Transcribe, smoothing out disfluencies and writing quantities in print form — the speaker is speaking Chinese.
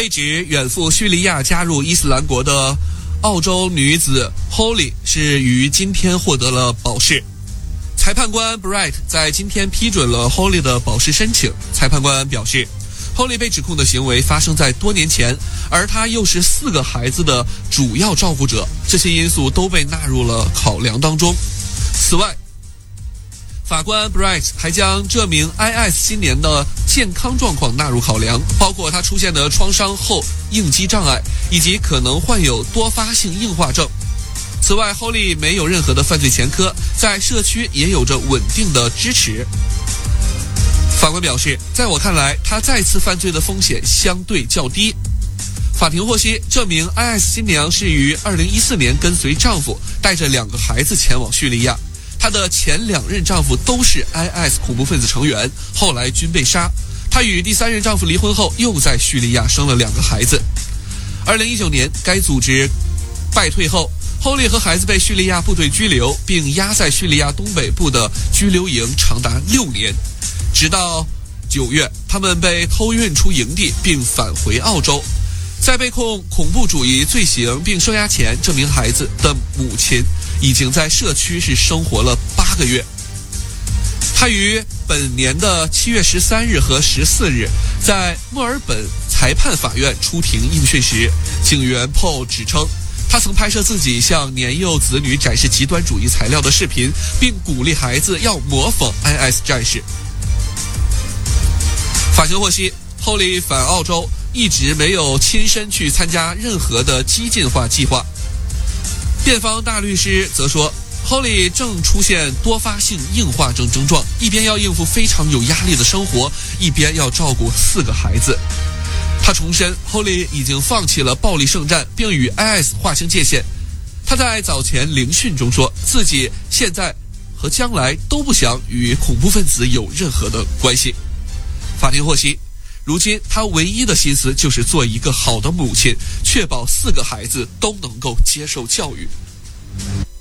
被指远赴叙利亚加入伊斯兰国的澳洲女子 Holly 是于今天获得了保释。裁判官 Bright 在今天批准了 Holly 的保释申请。裁判官表示， Holly 被指控的行为发生在多年前，而她又是4个孩子的主要照顾者，这些因素都被纳入了考量当中。此外，法官 Bright 还将这名 IS 青年的健康状况纳入考量，包括他出现的创伤后应激障碍，以及可能患有多发性硬化症。此外， Holly 没有任何的犯罪前科，在社区也有着稳定的支持。法官表示，在我看来，他再次犯罪的风险相对较低。法庭获悉，这名 IS 新娘是于2014年跟随丈夫带着2个孩子前往叙利亚。她的前2任丈夫都是 IS 恐怖分子成员，后来均被杀。她与第3任丈夫离婚后，又在叙利亚生了2个孩子。2019年，该组织败退后，Holly 和孩子被叙利亚部队拘留，并押在叙利亚东北部的拘留营长达6年。直到9月，他们被偷运出营地并返回澳洲。在被控恐怖主义罪行并收押前，这名孩子的母亲已经在社区生活了8个月。他于本年的7月13日和14日在墨尔本裁判法院出庭应讯时，警员 Paul 指称，他曾拍摄自己向年幼子女展示极端主义材料的视频，并鼓励孩子要模仿 IS 战士。法庭获悉， Holly 返澳洲一直没有亲身去参加任何的激进化计划。辩方大律师则说， Holly 正出现多发性硬化症症状，一边要应付非常有压力的生活，一边要照顾4个孩子。他重申， Holly 已经放弃了暴力圣战，并与 IS 划清界限。他在早前聆讯中说，自己现在和将来都不想与恐怖分子有任何的关系。法庭获悉，如今他唯一的心思就是做一个好的母亲，确保4个孩子都能够接受教育。